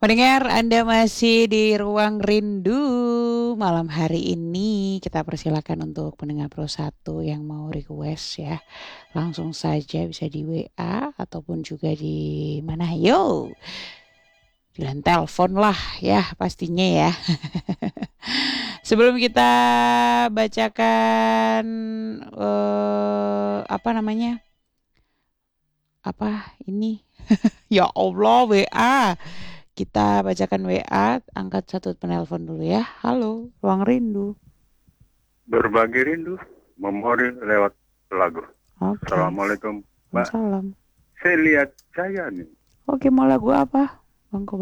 Pendengar, Anda masih di Ruang Rindu. Malam hari ini kita persilakan untuk pendengar Pro 1 yang mau request ya. Langsung saja bisa di WA ataupun juga di mana? Yo, dan telepon lah ya pastinya ya. Sebelum kita bacakan apa namanya? Apa ini? Ya Allah, WA. Kita bacakan WA, angkat satu penelpon dulu ya. Halo, Ruang Rindu. Berbagi rindu, memori lewat lagu. Oke. Assalamualaikum, Mbak. Salam. Saya lihat saya nih. Oke, mau lagu apa? Bang Kobar.